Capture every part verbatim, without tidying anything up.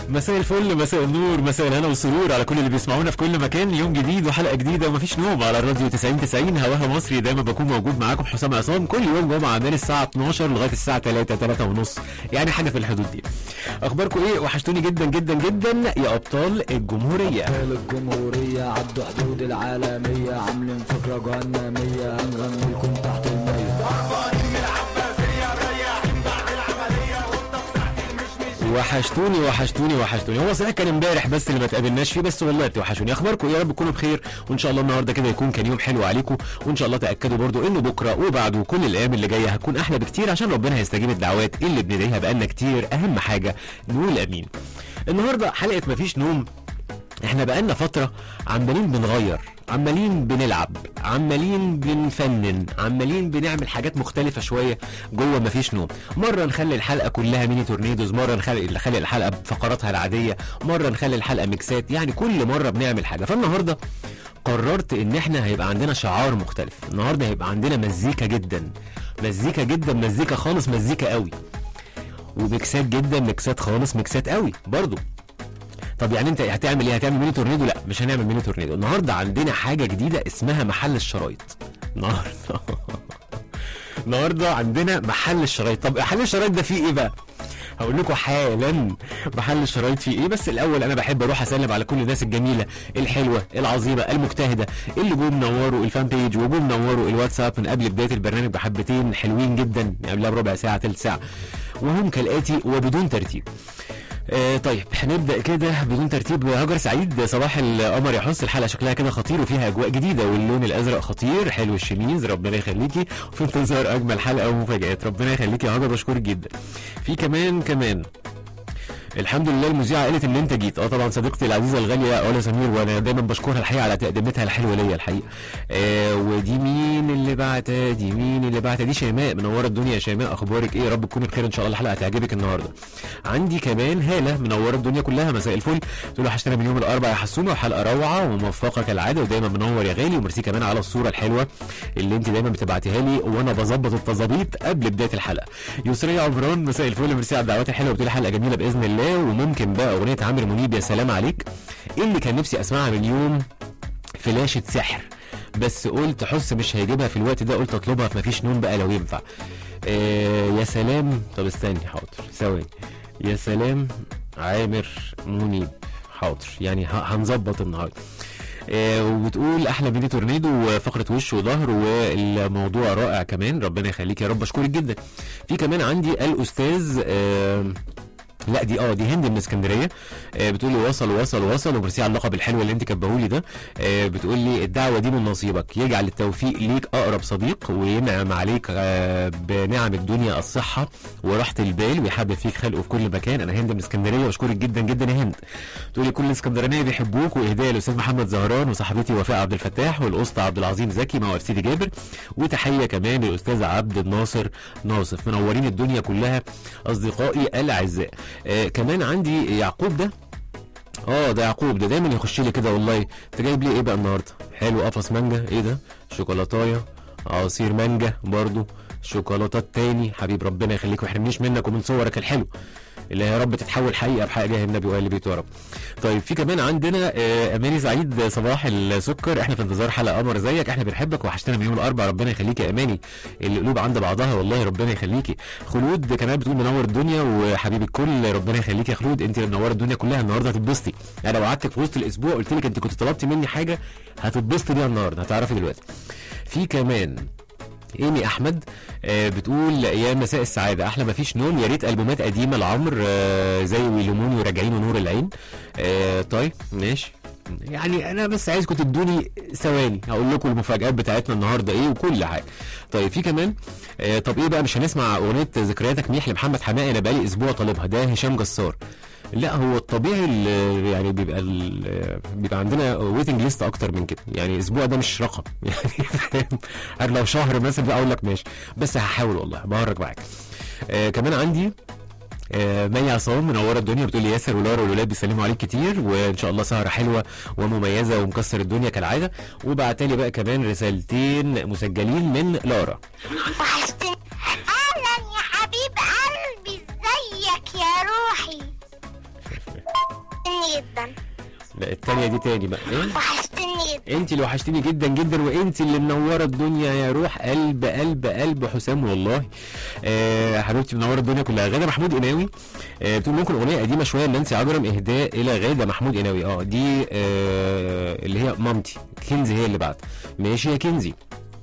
مساء الفل، مساء النور، مساء الهنا والسرور على كل اللي بيسمعونا في كل مكان. يوم جديد وحلقه جديده ومفيش نوم على الراديو تسعين تسعين هواها مصري. دايما بكون موجود معاكم حسام عصام كل يوم جمعه من الساعه اتناشر لغايه الساعه تلاتة تلاتة ونص، يعني حاجه في الحدود دي. اخباركم ايه؟ وحشتوني جدا جدا جدا يا ابطال الجمهوريه. ابطال الجمهوريه عدوا حدود العالميه، عاملين فكره جهنميه، هنغني لكم تحت الميه. وحشتوني وحشتوني وحشتوني. هو صحيح كان امبارح بس اللي ما تقابلناش فيه، بس والله توحشوني. اخباركم يا رب تكونوا بخير، وان شاء الله النهارده كده يكون كان يوم حلو عليكم، وان شاء الله تاكدوا برضو انه بكره وبعده وكل الايام اللي جايه هتكون احلى بكتير، عشان ربنا هيستجيب الدعوات اللي بندعيها بقالنا كتير. اهم حاجه نقول امين. النهارده حلقه مفيش نوم. احنا بقالنا فتره عمالين بنغير، عمالين بنلعب، عمالين بنفنن، عمالين بنعمل حاجات مختلفه شويه جوه مفيش نوم. مره نخلي الحلقه كلها ميني تورنيدوز، مره نخلي نخلي الحلقه بفقراتها العاديه، مره نخلي الحلقه ميكسات، يعني كل مره بنعمل حاجه. فالنهارده قررت ان احنا هيبقى عندنا شعار مختلف. النهارده هيبقى عندنا مزيكا جدا، مزيكا جدا، مزيكا خالص، مزيكا قوي، وميكسات جدا، ميكسات خالص، ميكسات قوي برضو. طب يعني انت هتعمل ايه؟ هتعمل ميني تورنيدو؟ لا مش هنعمل ميني تورنيدو. النهارده عندنا حاجه جديده اسمها محل الشرايط. النهارده النهارده عندنا محل الشرايط. طب محل الشرايط ده فيه ايه بقى؟ هقول لكم حالا محل الشرايط فيه ايه. بس الاول انا بحب اروح اسلم على كل الناس الجميله الحلوه العظيمه المجتهده اللي جم منوروا الفان بيج وجم منوروا الواتساب من قبل بدايه البرنامج بحبتين حلوين جدا، قبلها بربع ساعه ثلث ساعه، وهم كالاتي وبدون ترتيب. آه طيب هنبدا كده بدون ترتيب. هاجر سعيد، صباح القمر يا حس، الحلقه شكلها كده خطير وفيها اجواء جديده واللون الازرق خطير، حلو الشميز، ربنا يخليكي، وفي انتظار اجمل حلقه ومفاجات. ربنا يخليكي يا هاجر، بشكرك جدا. في كمان كمان الحمد لله المذيعه قالت ان انت جيت. اه طبعا صديقتي العزيزه الغاليه اولا سمير، وانا دايما بشكرها الحقيقه على تقدمتها الحلوه ليا الحقيقه. آه ودي مين اللي بعتها؟ دي مين اللي بعتها؟ دي شيماء، منوره الدنيا يا شيماء، اخبارك ايه؟ يا رب تكوني بخير ان شاء الله، الحلقه هتعجبك النهارده. عندي كمان هاله، منوره الدنيا كلها، مساء الفل، تقول له وحشتنا من يوم الاربعاء يا حسونه، وحلقه روعه وموفقه كالعاده، ودايما منور يا غالي، وميرسي كمان على الصوره الحلوه اللي انت دايما بتبعتيها لي وانا بظبط التظابيط قبل بدايه الحلقه. يسريه عمران، مساء الفل، ميرسي على الدعوات الحلوه، بتقول حلقه جميله باذن الله. وممكن بقى اغنيه عمرو منيب يا سلام عليك اللي كان نفسي اسمعها من يوم، فلاشه سحر، بس قلت حس مش هيجيبها في الوقت ده، قلت اطلبها في مفيش نوم بقى لو ينفع. آه يا سلام، طب استني حاضر ثواني. يا سلام عامر منيب، حاضر يعني هنظبط النهارده. آه وبتقول احلى ميني تورنيدو، فقره وش وظهر، والموضوع رائع كمان، ربنا يخليك يا رب، اشكرك جدا. في كمان عندي الاستاذ آه لا دي اه دي هند من اسكندريه، آه بتقول لي وصل وصل وصل، وميرسي على اللقب الحلو اللي انت كاتبه لي ده. آه بتقول لي الدعوه دي من نصيبك، يجعل التوفيق ليك اقرب صديق، وينعم عليك آه بنعم الدنيا الصحه وراحه البال، ويحبب فيك خلقه في كل مكان. انا هند من اسكندريه واشكرك جدا جدا يا هند. تقول لي كل الاسكندرانيه بيحبوك، واهداء الاستاذ محمد زهران وصاحبتي وفاء عبد الفتاح والاسطى عبد العظيم زكي مع سيدي جابر، وتحيه كمان للاستاذ عبد الناصر ناصف، منورين الدنيا كلها اصدقائي الاعزاء. آه كمان عندي يعقوب، ده اه ده يعقوب ده دايما يخش لي كده والله. انت جايب لي ايه بقى النهارده؟ حلو، قفص مانجا، ايه ده؟ شوكولاتايه، عصير مانجا برضو، شوكولاتات تاني، حبيب ربنا يخليك ويحرمنيش منك ومن صورك الحلو اللي يا رب تتحول حقيقه بحق جاه النبي واهل بيته يا رب. طيب في كمان عندنا آه اماني سعيد، صباح السكر، احنا في انتظار حلقه قمر زيك، احنا بنحبك وحشتنا من يوم الاربعاء، ربنا يخليك يا اماني، القلوب عند بعضها والله، ربنا يخليكي. خلود كمان بتقول منور الدنيا وحبيب الكل، ربنا يخليك يا خلود، انت منوره الدنيا كلها النهارده، هتتبسطي. انا وعدتك في وسط الاسبوع قلت لك انت كنت طلبتي مني حاجه هتتبسطي بيها النهارده، هتعرفي دلوقتي. في كمان ايمي احمد آه بتقول يا مساء السعاده، احلى ما فيش نوم، يا ريت البومات قديمه لعمرو آه زي ويلوموني وراجعين ونور العين. آه طيب ماشي، يعني انا بس عايزكم تدوني ثواني هقول لكم المفاجآت بتاعتنا النهارده ايه وكل حاجه. طيب في كمان آه طب ايه بقى، مش هنسمع اغنيه ذكرياتك ميح لمحمد حماقي؟ انا بقالي اسبوع طالبها، ده هشام جسار. لا هو الطبيعي يعني بيبقى بيبقى عندنا ويتنج ليست اكتر من كده، يعني اسبوع ده مش رقم يعني فاهم، لو شهر مثلا اقول لك ماشي، بس هحاول والله بهرج معاك. آه كمان عندي آه مي عصام، منوره الدنيا، بتقول لي ياسر ولارا والولاد بيسلموا عليك كتير، وان شاء الله سهره حلوه ومميزه ومكسر الدنيا كالعاده. وبعتلي بقى كمان رسالتين مسجلين من لارا. وحشتني، اهلا يا حبيب قلبي، ازيك يا روحي؟ جدا. لا التانية دي تاني بقى ايه؟ وحشتني جدا. انت اللي وحشتني جدا جدا، وانت اللي منوره الدنيا يا روح قلب قلب قلب حسام والله. آه حبيبتي منوره الدنيا كلها. غاده محمود قناوي آه بتقول ممكن اغنيه قديمه شويه لنانسي عجرم، اهداء الى غاده محمود قناوي. اه دي آه اللي هي مامتي كنزي هي اللي بعت. ماشي يا كنزي.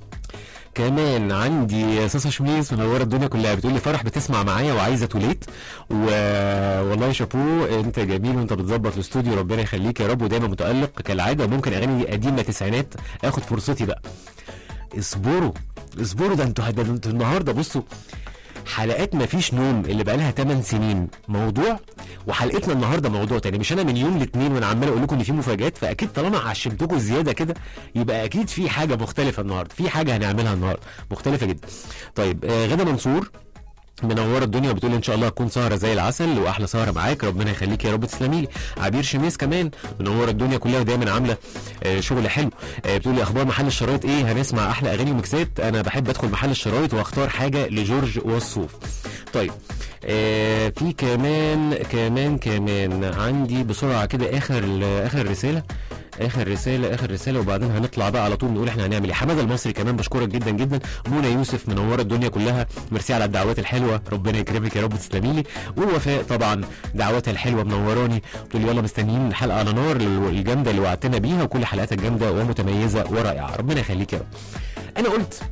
كمان عندي صاصه شميس منوره الدنيا كلها، بتقول لي فرح بتسمع معايا وعايزه توليت، و... والله شابو انت جميل وانت بتظبط الاستوديو، ربنا يخليك يا رب ودايما متالق كالعاده. ممكن اغاني قديمه تسعينات اخد فرصتي بقى. اصبروا اصبروا ده انتوا ده انتوا النهارده بصوا حلقات مفيش نوم اللي بقى لها ثماني سنين موضوع، وحلقتنا النهارده موضوع تاني. مش انا من يوم الاثنين وانا عمال اقول لكم ان في مفاجآت، فاكيد طالما عشمتكم زياده كده يبقى اكيد في حاجه مختلفه النهارده، في حاجه هنعملها النهارده مختلفه جدا. طيب آه غدا منصور منوره الدنيا بتقول ان شاء الله هتكون سهره زي العسل واحلى سهره معاك، ربنا يخليك يا رب تسلمي لي. عبير شميس كمان منوره الدنيا كلها ودايما عامله آه شغل حلو. آه بتقول لي اخبار محل الشرايط ايه، هنسمع احلى اغاني وميكسات، انا بحب ادخل محل الشرايط واختار حاجه لجورج والصوف. طيب آه في كمان كمان كمان عندي بسرعه كده اخر اخر رساله اخر رساله اخر رساله وبعدين هنطلع بقى على طول نقول احنا هنعمل ايه. حماده المصري كمان بشكرك جدا جدا. منى يوسف منوره الدنيا كلها، ميرسي على الدعوات الحلوه، ربنا يكرمك يا رب تسلمي لي. ووفاء طبعا دعواتها الحلوه منوراني، بتقول لي يلا مستنيين الحلقه على نار الجامده اللي وعدتنا بيها، وكل حلقاتك جامده ومتميزه ورائعه، ربنا يخليك يا رب. انا قلت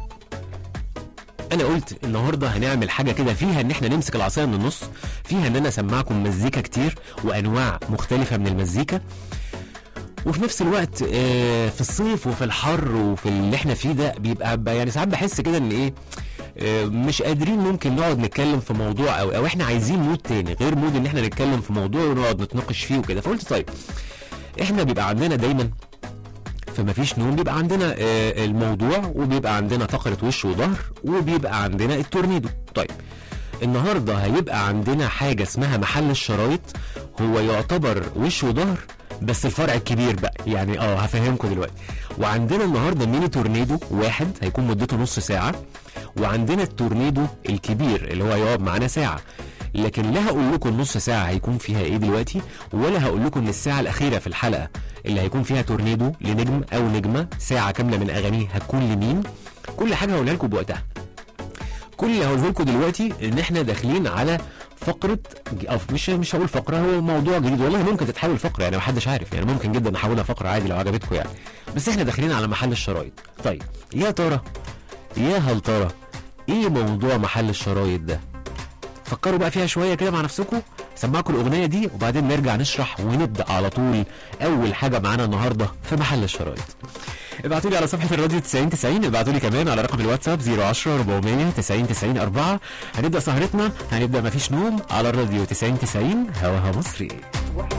انا قلت النهارده هنعمل حاجه كده فيها ان احنا نمسك العصايه من النص، فيها ان انا اسمعكم مزيكا كتير وانواع مختلفه من المزيكا، وفي نفس الوقت آه في الصيف وفي الحر وفي اللي احنا فيه ده بيبقى يعني ساعات بحس كده ان ايه آه مش قادرين ممكن نقعد نتكلم في موضوع او او احنا عايزين مود تاني غير مود ان احنا نتكلم في موضوع ونقعد نتناقش فيه وكده. فقلت طيب احنا بيبقى عندنا دايما فما فيش نوم بيبقى عندنا آه الموضوع، وبيبقى عندنا فقره وش وظهر، وبيبقى عندنا التورنيدو. طيب النهارده هيبقى عندنا حاجه اسمها محل الشرايط، هو يعتبر وش وظهر بس الفرع الكبير بقى يعني اه هفهمكم دلوقتي. وعندنا النهارده ميني تورنيدو واحد هيكون مدته نص ساعه، وعندنا التورنيدو الكبير اللي هو هيقعد معانا ساعه. لكن لا هقول لكم النص ساعه هيكون فيها ايه دلوقتي، ولا هقول لكم ان الساعه الاخيره في الحلقه اللي هيكون فيها تورنيدو لنجم او نجمه ساعه كامله من اغانيه هتكون لمين. كل حاجه هقولها لكم بوقتها. كل اللي هقوله لكم دلوقتي ان احنا داخلين على فقره أو مش مش هقول فقره، هو موضوع جديد والله ممكن تتحول فقره يعني محدش عارف، يعني ممكن جدا نحولها فقره عادي لو عجبتكم يعني، بس احنا داخلين على محل الشرايط. طيب يا ترى يا هل ترى ايه موضوع محل الشرايط ده؟ فكروا بقى فيها شويه كده مع نفسكم، سمعكم الاغنيه دي وبعدين نرجع نشرح ونبدا على طول اول حاجه معانا النهارده في محل الشرايط. ابعتوا لي على صفحه الراديو تسعين تسعين، ابعتوا لي كمان على رقم الواتساب صفر عشرة أربعمية تسعين تسعين أربعة. هنبدا سهرتنا، هنبدا مفيش نوم على الراديو تسعين تسعين هواها مصري.